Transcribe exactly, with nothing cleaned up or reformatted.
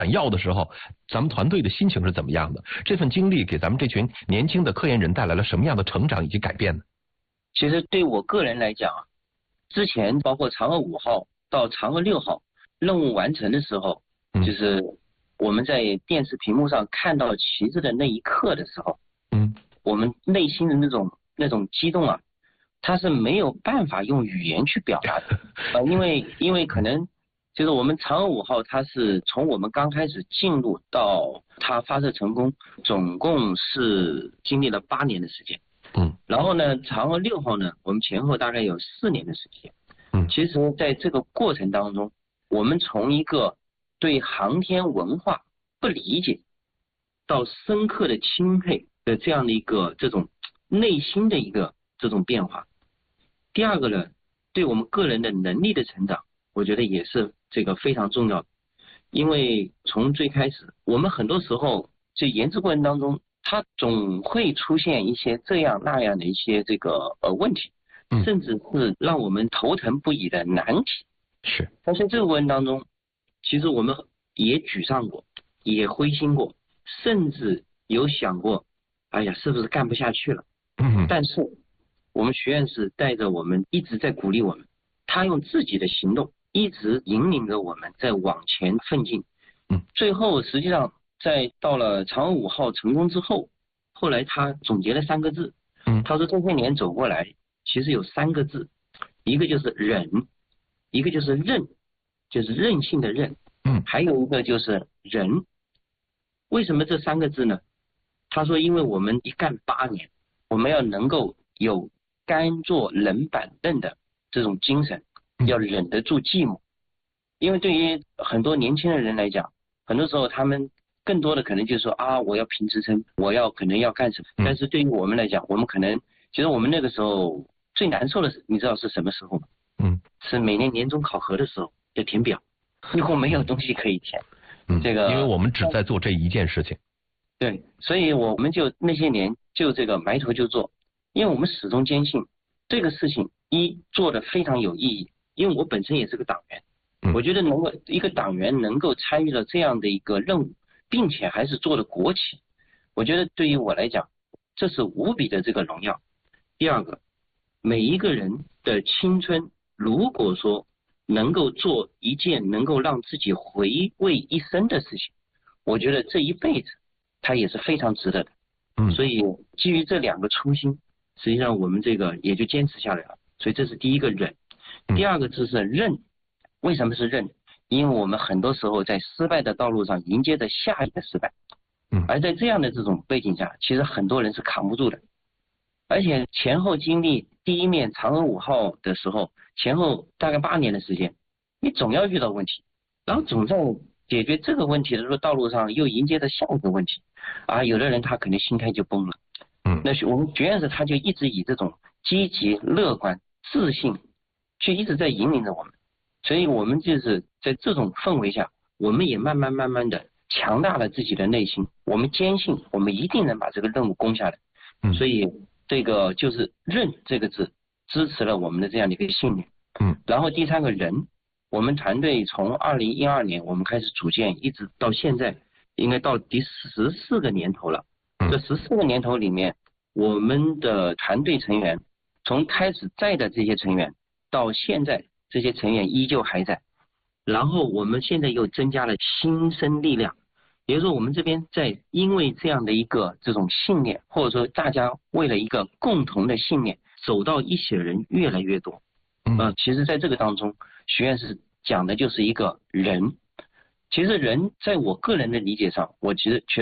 要的时候，咱们团队的心情是怎么样的？这份经历给咱们这群年轻的科研人带来了什么样的成长以及改变呢？ 其实对我个人来讲，之前包括嫦娥五号到嫦娥六号任务完成的时候， 嗯、 就是我们在电视屏幕上看到旗帜的那一刻的时候， 嗯， 我们内心的那种那种激动啊，它是没有办法用语言去表达的，呃，因为因为可能就是我们嫦娥五号，它是从我们刚开始进入到它发射成功，总共是经历了八年的时间。 嗯， 然后呢，嫦娥六号呢，我们前后大概有四年的时间。 嗯， 其实在这个过程当中，我们从一个对航天文化不理解，到深刻的钦佩的这样的一个这种内心的一个这种变化。第二个呢，对我们个人的能力的成长，我觉得也是这个非常重要的。因为从最开始，我们很多时候在研制过程当中，它总会出现一些这样那样的一些这个呃问题，甚至是让我们头疼不已的难题。 是， 但是这个过程当中，其实我们也沮丧过，也灰心过，甚至有想过，哎呀，是不是干不下去了？ 嗯， 但是我们学院是带着我们一直在鼓励我们，他用自己的行动一直引领着我们在往前奋进。 嗯， 最后实际上在到了嫦娥五号成功之后，后来他总结了三个字。 嗯， 他说这些年走过来，其实有三个字，一个就是忍，一个就是韧，就是韧性的韧。 嗯， 还有一个就是仁。为什么这三个字呢？他说，因为我们一干八年，我们要能够有甘做冷板凳的这种精神，要忍得住寂寞。因为对于很多年轻的人来讲，很多时候他们更多的可能就是说啊，我要评职称，我要可能要干什么。但是对于我们来讲，我们可能其实我们那个时候最难受的是，你知道是什么时候吗？ 嗯， 是每年年终考核的时候要填表，以后没有东西可以填。 嗯， 这个因为我们只在做这一件事情。 对，所以我们就那些年就这个埋头就做，因为我们始终坚信这个事情一做的非常有意义。因为我本身也是个党员， 嗯、 我觉得能够一个党员能够参与了这样的一个任务，并且还是做了国企，我觉得对于我来讲，这是无比的这个荣耀。第二个，每一个人的青春，如果说能够做一件能够让自己回味一生的事情，我觉得这一辈子他也是非常值得的。 嗯， 所以基于这两个初心，实际上我们这个也就坚持下来了。所以这是第一个忍。第二个字是韧。为什么是韧？因为我们很多时候在失败的道路上迎接着下一个失败。 嗯， 而在这样的这种背景下，其实很多人是扛不住的。而且前后经历第一面嫦娥五号的时候，前后大概八年的时间，你总要遇到问题，然后总在解决这个问题的时候，道路上又迎接着下一个问题，啊，有的人他可能心态就崩了。 嗯， 那我们学院士他就一直以这种积极、乐观、自信，去一直在引领着我们。所以我们就是在这种氛围下，我们也慢慢慢慢的强大了自己的内心，我们坚信我们一定能把这个任务攻下来。 嗯， 所以这个就是韧这个字支持了我们的这样的一个信念。 嗯， 然后第三个人，我们团队从二零一二年我们开始组建，一直到现在，应该到第十四个年头了。这十四个年头里面，我们的团队成员从开始在的这些成员到现在，这些成员依旧还在。然后我们现在又增加了新生力量，也就是说我们这边在因为这样的一个这种信念，或者说大家为了一个共同的信念走到一起的人越来越多。 嗯、 呃，其实在这个当中，学院是讲的就是一个人。其实人在我个人的理解上，我其实觉得